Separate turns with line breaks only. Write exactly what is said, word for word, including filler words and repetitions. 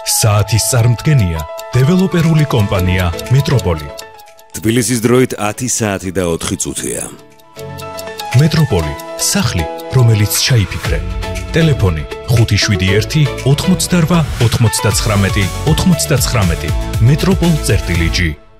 საათის წარმდგენია დეველოპერული კომპანია მეტროპოლი.
თბილისის დროით ათი საათი და ოთხი წუთია.
მეტროპოლი, სახლი, რომელიც ჩაიფიქრე. ტელეფონი ხუთი შვიდი ერთი ოთხმოცდაორვა ოცდათხმეტი ოცდათხმეტი მეტროპოლ წერტილი ჯი.